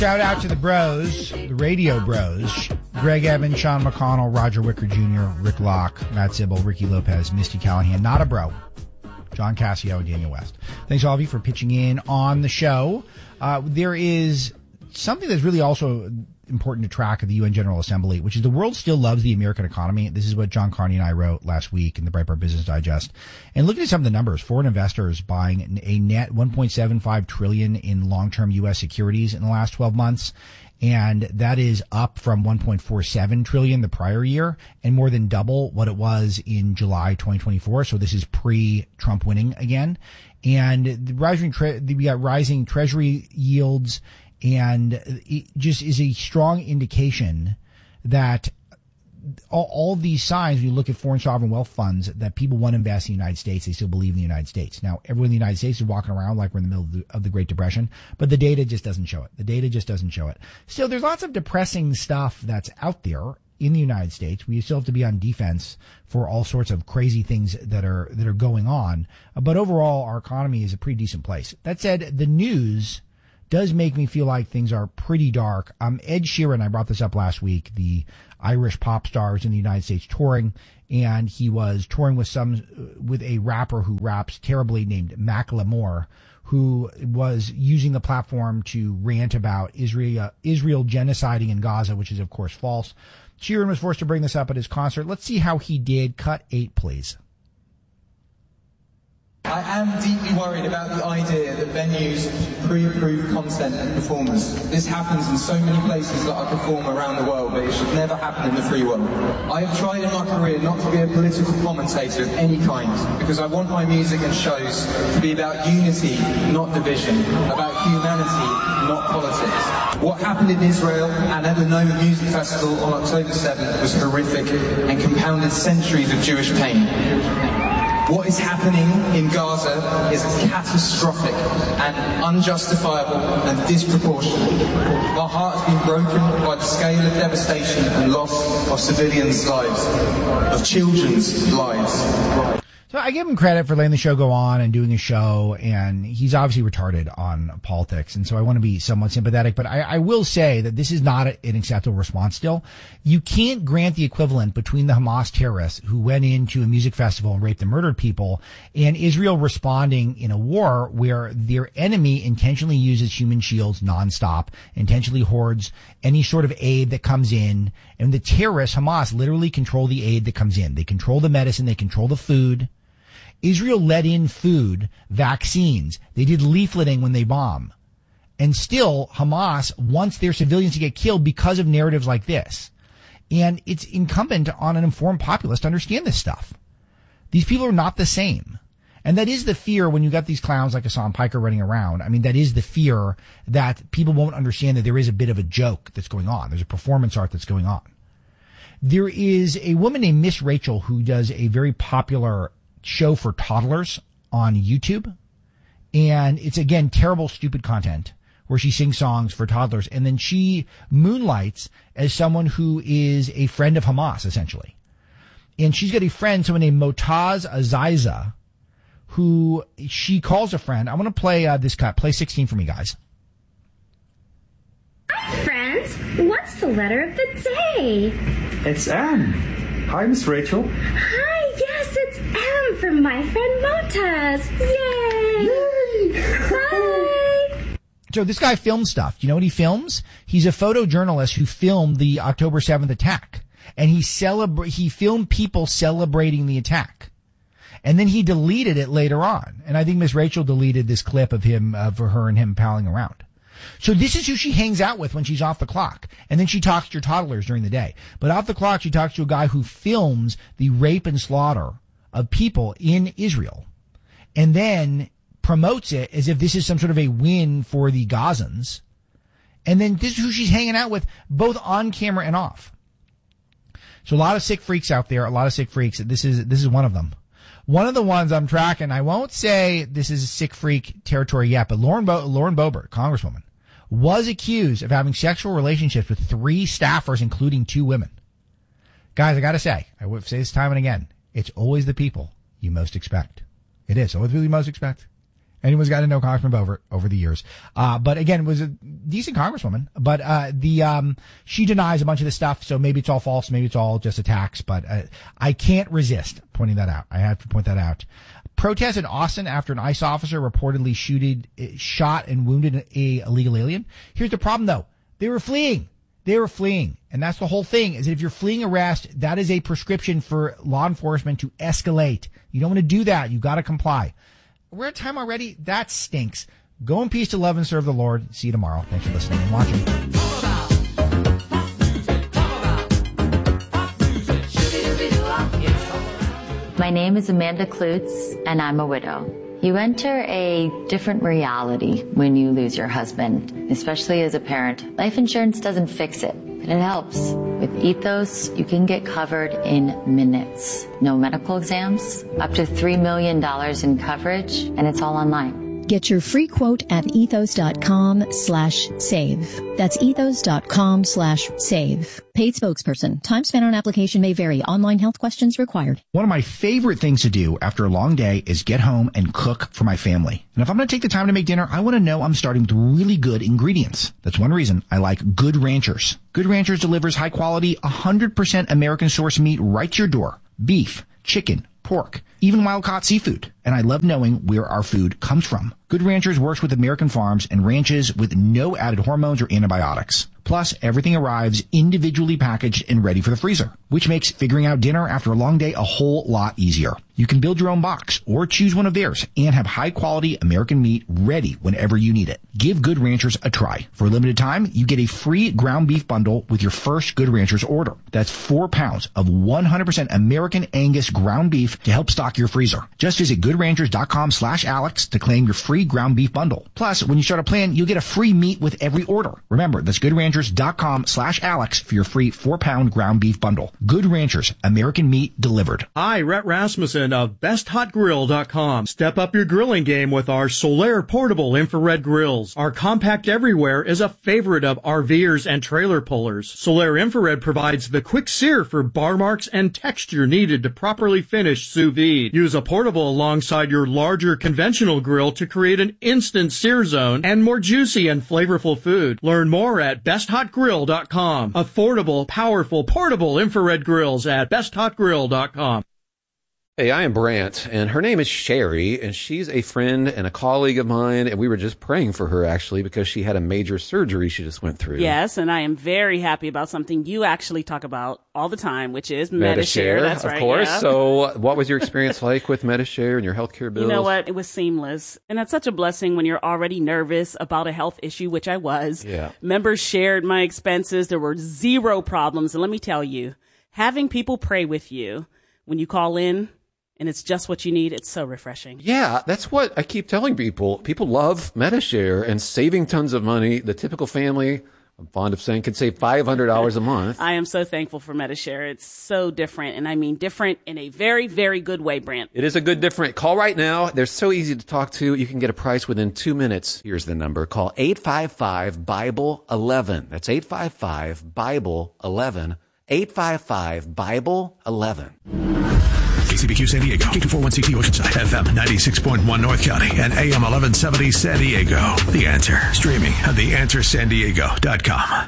Shout out to the bros, the radio bros. Greg Evans, Sean McConnell, Roger Wicker Jr., Rick Locke, Matt Sybil, Ricky Lopez, Misty Callahan, not a bro, John Cassio, and Daniel West. Thanks all of you for pitching in on the show. There is something that's really also important to track of the UN General Assembly, which is the world still loves the American economy. This is what John Carney and I wrote last week in the Breitbart Business Digest. And looking at some of the numbers, foreign investors buying a net $1.75 trillion in long-term U.S. securities in the last 12 months. And that is up from $1.47 trillion the prior year and more than double what it was in July 2024. So this is pre-Trump winning again. And we got rising treasury yields, and it just is a strong indication that all these signs, when you look at foreign sovereign wealth funds, that people want to invest in the United States. They still believe in the United States. Now, everyone in the United States is walking around like we're in the middle of the Great Depression, but the data just doesn't show it. Still, there's lots of depressing stuff that's out there in the United States. We still have to be on defense for all sorts of crazy things that are going on. But overall, our economy is a pretty decent place. That said, the news does make me feel like things are pretty dark. Ed Sheeran, I brought this up last week, the Irish pop star is in the United States touring, and he was touring with a rapper who raps terribly named Macklemore, who was using the platform to rant about Israel genociding in Gaza, which is of course false. Sheeran was forced to bring this up at his concert. Let's see how he did. Cut 8, please. I am deeply worried about the idea that venues pre-approve content and performers. This happens in so many places that I perform around the world, but it should never happen in the free world. I have tried in my career not to be a political commentator of any kind, because I want my music and shows to be about unity, not division, about humanity, not politics. What happened in Israel and at the Noma Music Festival on October 7th was horrific and compounded centuries of Jewish pain. What is happening in Gaza is catastrophic and unjustifiable and disproportionate. My heart has been broken by the scale of devastation and loss of civilians' lives, of children's lives. So I give him credit for letting the show go on and doing a show, and he's obviously retarded on politics, and so I want to be somewhat sympathetic, but I will say that this is not an acceptable response still. You can't grant the equivalent between the Hamas terrorists who went into a music festival and raped and murdered people and Israel responding in a war where their enemy intentionally uses human shields nonstop, intentionally hoards any sort of aid that comes in, and the terrorists, Hamas, literally control the aid that comes in. They control the medicine, they control the food. Israel let in food, vaccines. They did leafleting when they bomb. And still, Hamas wants their civilians to get killed because of narratives like this. And it's incumbent on an informed populace to understand this stuff. These people are not the same. And that is the fear when you got these clowns like Hassan Piker running around. I mean, that is the fear that people won't understand that there is a bit of a joke that's going on. There's a performance art that's going on. There is a woman named Miss Rachel who does a very popular show for toddlers on YouTube. And it's, again, terrible, stupid content where she sings songs for toddlers. And then she moonlights as someone who is a friend of Hamas, essentially. And she's got a friend, someone named Motaz Aziza, who she calls a friend. I want to play this cut. Play 16 for me, guys. Hi, friends. What's the letter of the day? It's M. Hi, Miss Rachel. Hi, yes, it's M for my friend Motaz. Yay! Bye! So this guy films stuff. Do you know what he films? He's a photojournalist who filmed the October 7th attack. And he filmed people celebrating the attack. And then he deleted it later on. And I think Miss Rachel deleted this clip of him, for her and him palling around. So this is who she hangs out with when she's off the clock. And then she talks to her toddlers during the day. But off the clock, she talks to a guy who films the rape and slaughter of people in Israel. And then promotes it as if this is some sort of a win for the Gazans. And then this is who she's hanging out with, both on camera and off. So a lot of sick freaks out there, a lot of sick freaks. This is one of them. One of the ones I'm tracking, I won't say this is sick freak territory yet, but Lauren Boebert, Congresswoman, was accused of having sexual relationships with 3 staffers, including 2 women. Guys, I gotta say, I will say this time and again, it's always the people you most expect. It is always who you most expect. Anyone's got to know Congressman Boebert over the years. But again, was a decent congresswoman. But she denies a bunch of this stuff, so maybe it's all false, maybe it's all just attacks. But I can't resist pointing that out. I have to point that out. Protests in Austin after an ICE officer reportedly shot and wounded a illegal alien. Here's the problem, though. They were fleeing. And that's the whole thing, is that if you're fleeing arrest, that is a prescription for law enforcement to escalate. You don't want to do that. You got to comply. We're at time already. That stinks. Go in peace to love and serve the Lord. See you tomorrow. Thanks for listening and watching. My name is Amanda Klutz, and I'm a widow. You enter a different reality when you lose your husband, especially as a parent. Life insurance doesn't fix it, but it helps. With Ethos, you can get covered in minutes. No medical exams, up to $3 million in coverage, and it's all online. Get your free quote at ethos.com/save. That's ethos.com/save. Paid spokesperson. Time spent on application may vary. Online health questions required. One of my favorite things to do after a long day is get home and cook for my family. And if I'm going to take the time to make dinner, I want to know I'm starting with really good ingredients. That's one reason I like Good Ranchers. Good Ranchers delivers high quality, 100% American source meat right to your door. Beef, chicken, pork, even wild-caught seafood. And I love knowing where our food comes from. Good Ranchers works with American farms and ranches with no added hormones or antibiotics. Plus, everything arrives individually packaged and ready for the freezer, which makes figuring out dinner after a long day a whole lot easier. You can build your own box or choose one of theirs and have high-quality American meat ready whenever you need it. Give Good Ranchers a try. For a limited time, you get a free ground beef bundle with your first Good Ranchers order. That's 4 pounds of 100% American Angus ground beef to help stock your freezer. Just visit goodranchers.com/Alex to claim your free ground beef bundle. Plus, when you start a plan, you'll get a free meat with every order. Remember, that's goodranchers.com/Alex for your free 4-pound ground beef bundle. Good Ranchers, American meat delivered. Hi, Rhett Rasmussen of BestHotGrill.com. Step up your grilling game with our Solaire portable infrared grills. Our compact everywhere is a favorite of RVers and trailer pullers. Solaire infrared provides the quick sear for bar marks and texture needed to properly finish sous vide. Use a portable alongside your larger conventional grill to create an instant sear zone and more juicy and flavorful food. Learn more at BestHotGrill.com. Affordable, powerful, portable infrared grills at BestHotGrill.com. Hey, I am Brant, and her name is Sherry, and she's a friend and a colleague of mine, and we were just praying for her, actually, because she had a major surgery she just went through. Yes, and I am very happy about something you actually talk about all the time, which is Medi-Share. That's right, of course. Yeah. So what was your experience like with Medi-Share and your healthcare bills? You know what? It was seamless. And that's such a blessing when you're already nervous about a health issue, which I was. Yeah. Members shared my expenses. There were zero problems. And let me tell you, having people pray with you when you call in, and it's just what you need, it's so refreshing. Yeah, that's what I keep telling people. People love Medi-Share and saving tons of money. The typical family, I'm fond of saying, can save $500 a month. I am so thankful for Medi-Share. It's so different, and I mean different in a very, very good way, Brant. It is a good different. Call right now. They're so easy to talk to. You can get a price within 2 minutes. Here's the number. Call 855-BIBLE-11. That's 855-BIBLE-11. 855-BIBLE-11. KCBQ San Diego, K241CT Oceanside, FM 96.1 North County, and AM 1170 San Diego. The Answer, streaming at theanswersandiego.com.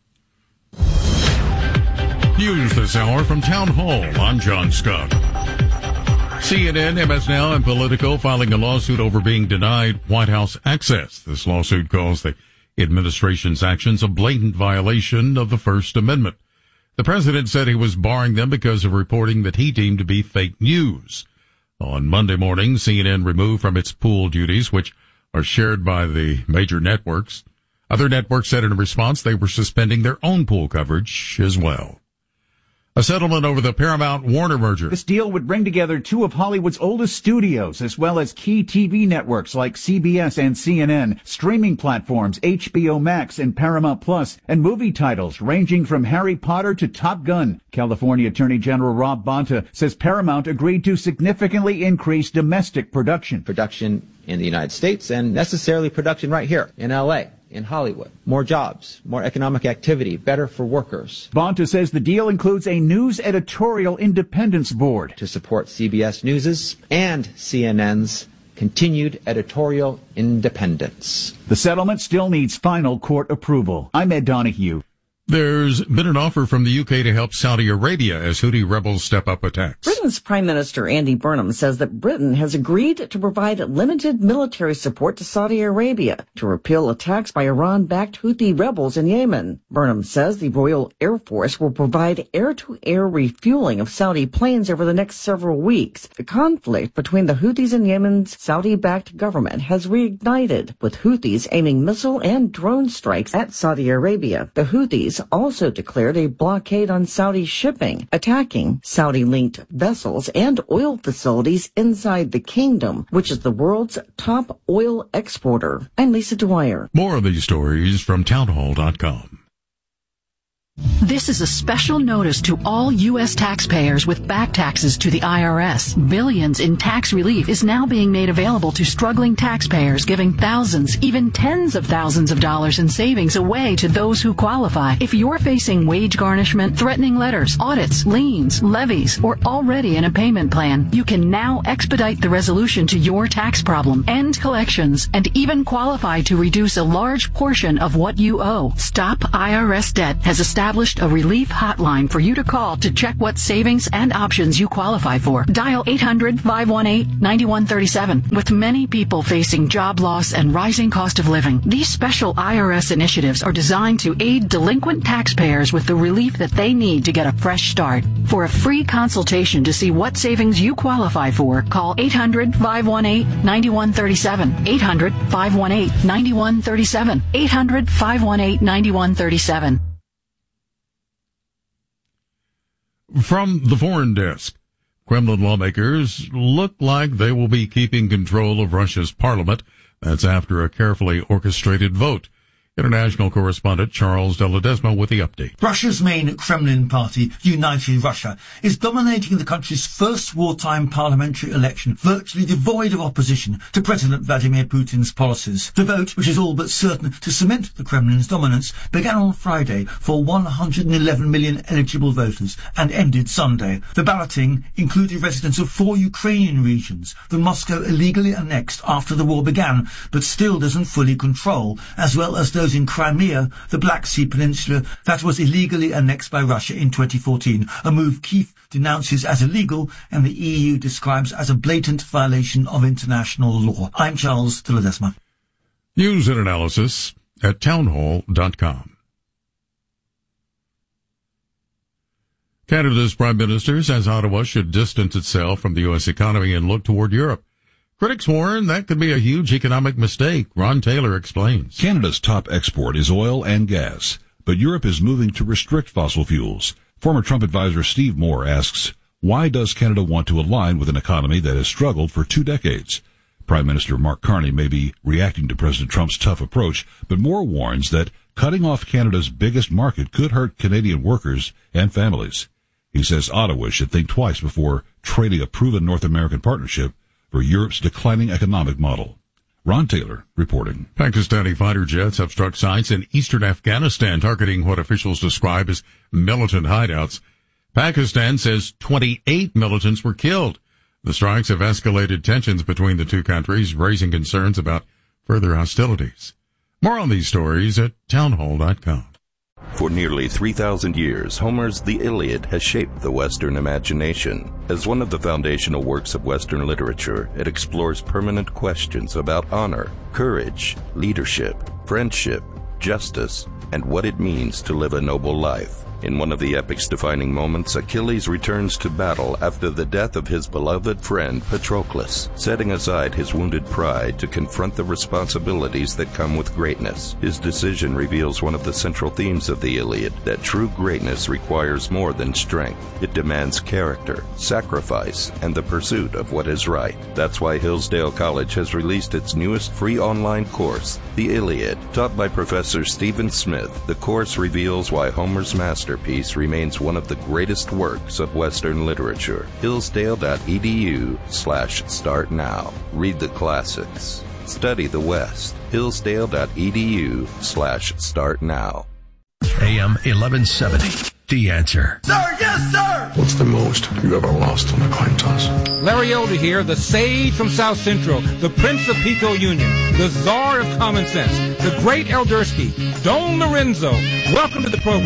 News this hour from Town Hall. I'm John Scott. CNN, MS Now, and Politico filing a lawsuit over being denied White House access. This lawsuit calls the administration's actions a blatant violation of the First Amendment. The president said he was barring them because of reporting that he deemed to be fake news. On Monday morning, CNN removed from its pool duties, which are shared by the major networks. Other networks said in response they were suspending their own pool coverage as well. A settlement over the Paramount-Warner merger. This deal would bring together two of Hollywood's oldest studios, as well as key TV networks like CBS and CNN, streaming platforms HBO Max and Paramount Plus, and movie titles ranging from Harry Potter to Top Gun. California Attorney General Rob Bonta says Paramount agreed to significantly increase domestic production. Production in the United States and necessarily production right here in L.A., in Hollywood. More jobs, more economic activity, better for workers. Bonta says the deal includes a news editorial independence board to support CBS News's and CNN's continued editorial independence. The settlement still needs final court approval. I'm Ed Donahue. There's been an offer from the UK to help Saudi Arabia as Houthi rebels step up attacks. Britain's Prime Minister Andy Burnham says that Britain has agreed to provide limited military support to Saudi Arabia to repel attacks by Iran-backed Houthi rebels in Yemen. Burnham says the Royal Air Force will provide air-to-air refueling of Saudi planes over the next several weeks. The conflict between the Houthis and Yemen's Saudi-backed government has reignited, with Houthis aiming missile and drone strikes at Saudi Arabia. The Houthis also declared a blockade on Saudi shipping, attacking Saudi-linked vessels and oil facilities inside the kingdom, which is the world's top oil exporter. I'm Lisa Dwyer. More of these stories from townhall.com. This is a special notice to all U.S. taxpayers with back taxes to the IRS. Billions in tax relief is now being made available to struggling taxpayers, giving thousands, even tens of thousands of dollars in savings away to those who qualify. If you're facing wage garnishment, threatening letters, audits, liens, levies, or already in a payment plan, you can now expedite the resolution to your tax problem, end collections, and even qualify to reduce a large portion of what you owe. Stop IRS Debt has established a relief hotline for you to call to check what savings and options you qualify for. Dial 800-518-9137. With many people facing job loss and rising cost of living, these special IRS initiatives are designed to aid delinquent taxpayers with the relief that they need to get a fresh start. For a free consultation to see what savings you qualify for, call 800-518-9137. 800-518-9137. 800-518-9137. From the Foreign Desk, Kremlin lawmakers look like they will be keeping control of Russia's parliament. That's after a carefully orchestrated vote. International correspondent Charles de Ledesma with the update. Russia's main Kremlin party, United Russia, is dominating the country's first wartime parliamentary election, virtually devoid of opposition to President Vladimir Putin's policies. The vote, which is all but certain to cement the Kremlin's dominance, began on Friday for 111 million eligible voters and ended Sunday. The balloting included residents of 4 Ukrainian regions that Moscow illegally annexed after the war began, but still doesn't fully control, as well as those in Crimea, the Black Sea Peninsula, that was illegally annexed by Russia in 2014, a move Kyiv denounces as illegal and the EU describes as a blatant violation of international law. I'm Charles de Ledesma. News and analysis at townhall.com. Canada's Prime Minister says Ottawa should distance itself from the U.S. economy and look toward Europe. Critics warn that could be a huge economic mistake. Ron Taylor explains. Canada's top export is oil and gas, but Europe is moving to restrict fossil fuels. Former Trump advisor Steve Moore asks, why does Canada want to align with an economy that has struggled for 2 decades? Prime Minister Mark Carney may be reacting to President Trump's tough approach, but Moore warns that cutting off Canada's biggest market could hurt Canadian workers and families. He says Ottawa should think twice before trading a proven North American partnership for Europe's declining economic model. Ron Taylor reporting. Pakistani fighter jets have struck sites in eastern Afghanistan, targeting what officials describe as militant hideouts. Pakistan says 28 militants were killed. The strikes have escalated tensions between the two countries, raising concerns about further hostilities. More on these stories at townhall.com. For nearly 3,000 years, Homer's The Iliad has shaped the Western imagination. As one of the foundational works of Western literature, it explores permanent questions about honor, courage, leadership, friendship, justice, and what it means to live a noble life. In one of the epic's defining moments, Achilles returns to battle after the death of his beloved friend Patroclus, setting aside his wounded pride to confront the responsibilities that come with greatness. His decision reveals one of the central themes of the Iliad, that true greatness requires more than strength. It demands character, sacrifice, and the pursuit of what is right. That's why Hillsdale College has released its newest free online course, The Iliad. Taught by Professor Stephen Smith, the course reveals why Homer's masterpiece remains one of the greatest works of Western literature. Hillsdale.edu/start now. Read the classics. Study the West. Hillsdale.edu/start now. AM 1170. The Answer. Sir, yes, sir! What's the most you ever lost on a coin toss? Larry Elder here, the sage from South Central, the Prince of Pico Union, the czar of common sense, the great Eldersky, Don Lorenzo. Welcome to the program.